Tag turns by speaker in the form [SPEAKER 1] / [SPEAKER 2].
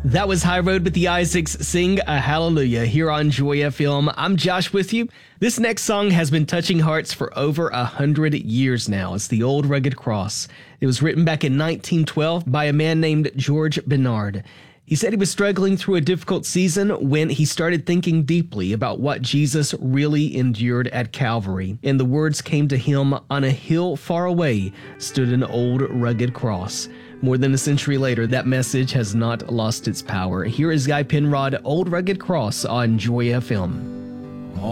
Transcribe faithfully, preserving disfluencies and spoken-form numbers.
[SPEAKER 1] That was High Road with the Isaacs. Sing a hallelujah here on Joy F M. I'm Josh with you. This next song has been touching hearts for over a hundred years now. It's The Old Rugged Cross. It was written back in nineteen twelve by a man named George Bernard. He said he was struggling through a difficult season when he started thinking deeply about what Jesus really endured at Calvary. And the words came to him, "On a hill far away stood an old rugged cross." More than a century later, that message has not lost its power. Here is Guy Penrod, Old Rugged Cross on Joy F M.